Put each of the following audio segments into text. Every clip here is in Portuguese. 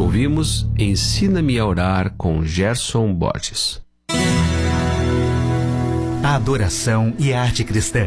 Ouvimos Ensina-me a Orar com Gerson Borges. A adoração e a arte cristã.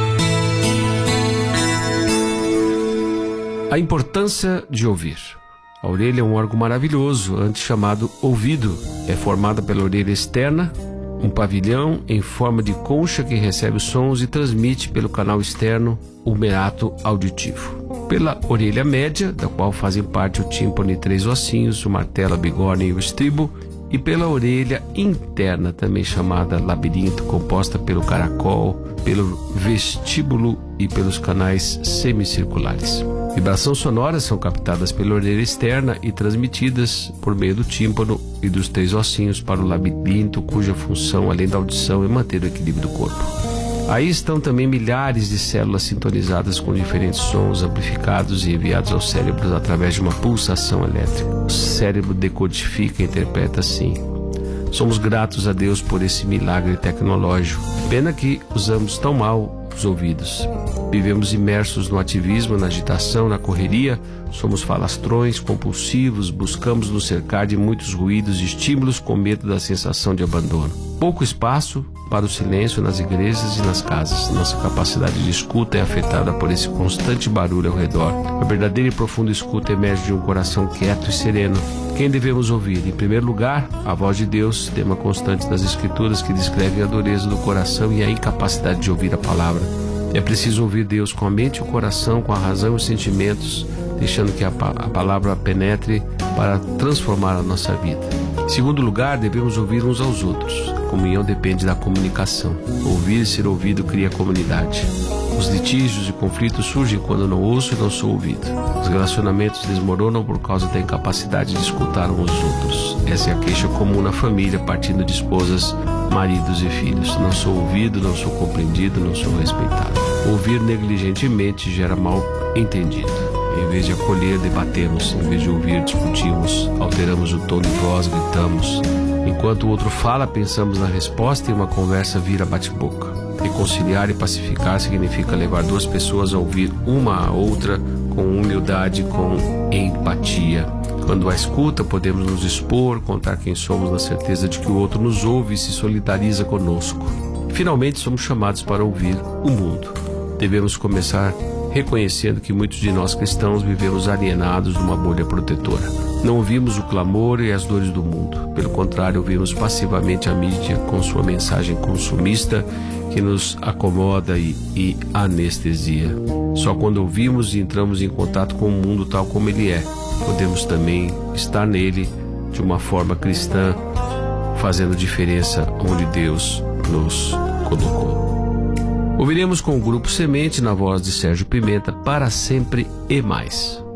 A importância de ouvir. A orelha é um órgão maravilhoso, antes chamado ouvido. É formada pela orelha externa, um pavilhão em forma de concha que recebe os sons e transmite pelo canal externo o meato auditivo. Pela orelha média, da qual fazem parte o tímpano e 3 ossinhos, o martelo, a bigorna e o estribo, e pela orelha interna, também chamada labirinto, composta pelo caracol, pelo vestíbulo e pelos canais semicirculares. Vibrações sonoras são captadas pela orelha externa e transmitidas por meio do tímpano e dos 3 ossinhos para o labirinto, cuja função, além da audição, é manter o equilíbrio do corpo. Aí estão também milhares de células sintonizadas com diferentes sons amplificados e enviados aos cérebros através de uma pulsação elétrica. O cérebro decodifica e interpreta assim. Somos gratos a Deus por esse milagre tecnológico. Pena que usamos tão mal os ouvidos. Vivemos imersos no ativismo, na agitação, na correria. Somos falastrões, compulsivos, buscamos nos cercar de muitos ruídos e estímulos com medo da sensação de abandono. Pouco espaço para o silêncio nas igrejas e nas casas. Nossa capacidade de escuta é afetada por esse constante barulho ao redor. A verdadeira e profunda escuta emerge de um coração quieto e sereno. Quem devemos ouvir? Em primeiro lugar, a voz de Deus, tema constante das Escrituras que descreve a dureza do coração e a incapacidade de ouvir a palavra. É preciso ouvir Deus com a mente e o coração, com a razão e os sentimentos, deixando que a palavra penetre para transformar a nossa vida. Em segundo lugar, devemos ouvir uns aos outros. A comunhão depende da comunicação. Ouvir e ser ouvido cria comunidade. Os litígios e conflitos surgem quando não ouço e não sou ouvido. Os relacionamentos desmoronam por causa da incapacidade de escutar uns aos outros. Essa é a queixa comum na família, partindo de esposas, maridos e filhos. Não sou ouvido, não sou compreendido, não sou respeitado. Ouvir negligentemente gera mal entendido. Em vez de acolher, debatemos. Em vez de ouvir, discutimos. Alteramos o tom de voz, gritamos. Enquanto o outro fala, pensamos na resposta e uma conversa vira bate-boca. Reconciliar e pacificar significa levar 2 pessoas a ouvir uma a outra com humildade, com empatia. Quando há escuta, podemos nos expor, contar quem somos na certeza de que o outro nos ouve e se solidariza conosco. Finalmente, somos chamados para ouvir o mundo. Devemos começar reconhecendo que muitos de nós cristãos vivemos alienados numa bolha protetora. Não ouvimos o clamor e as dores do mundo. Pelo contrário, ouvimos passivamente a mídia com sua mensagem consumista que nos acomoda e anestesia. Só quando ouvimos e entramos em contato com o mundo tal como ele é, podemos também estar nele de uma forma cristã, fazendo diferença onde Deus nos colocou. Ouviremos com o grupo Semente, na voz de Sérgio Pimenta, Para Sempre e Mais.